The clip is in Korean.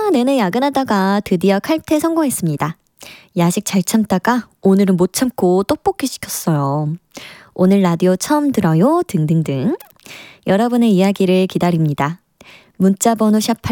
내내 야근하다가 드디어 칼퇴 성공했습니다. 야식 잘 참다가 오늘은 못 참고 떡볶이 시켰어요. 오늘 라디오 처음 들어요 등등등. 여러분의 이야기를 기다립니다. 문자번호 샵